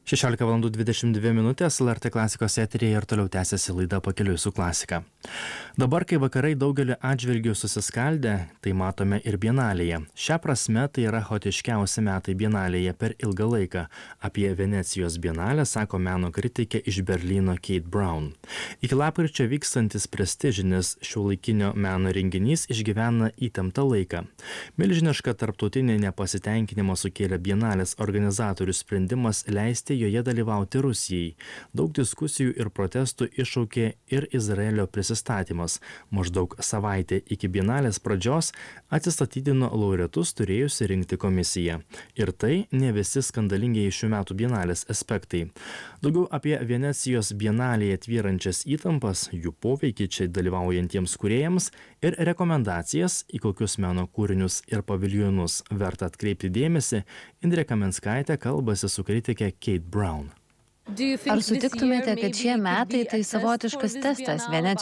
16:22 LRT klasikos eteryje ir toliau tęsiasi laida Pakeliui su klasika. Dabar, kai vakarai daugelį atžvilgių susiskaldę, tai matome ir bienalėje. Šią prasme tai yra chaotiškiausi metai bienalėje per ilgą laiką. Apie Venecijos bienalę sako meno kritikė iš Berlyno Kate Brown. Iki lapkričio vykstantis prestižinis šiuolaikinio meno renginys išgyvena įtemptą laiką. Milžinišką tarptautinį nepasitenkinimą sukėlė bienalės organizatorių sprendimas leisti joje dalyvauti Rusijai. Daug diskusijų ir protestų iššaukė ir Izraelio prisistatymas. Maždaug savaitę iki bienalės pradžios atsistatydino laureatus turėjusi rinkti komisija. Ir tai ne visi skandalingieji šių metų bienalės aspektai. Daugiau apie Venecijos bienalėje tvyrančias įtampas, jų poveikį čia dalyvaujantiems kūrėjams ir rekomendacijas, į kokius meno kūrinius ir paviljonus verta atkreipti dėmesį, Indrė Kamenskaitė kalbasi su kritikė Kate Brown. Ar sutiktumėte, kad šie metai tai savotiškas testas Venecijos